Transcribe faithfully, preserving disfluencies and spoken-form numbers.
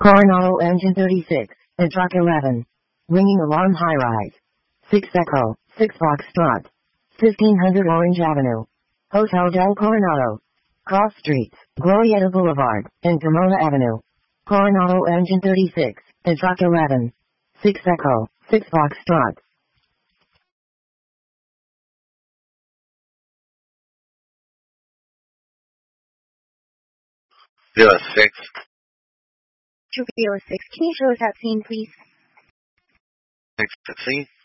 Coronado engine thirty-six, and truck eleven. Ringing alarm high-rise. six Echo, six Foxtrot. fifteen hundred Orange Avenue. Hotel del Coronado. Cross Streets, Glorieta Boulevard, and Pomona Avenue. Coronado engine thirty-six, and truck eleven. six Echo, six Foxtrot. Zero six. Zero six. Can you show us that scene, please? Six. See?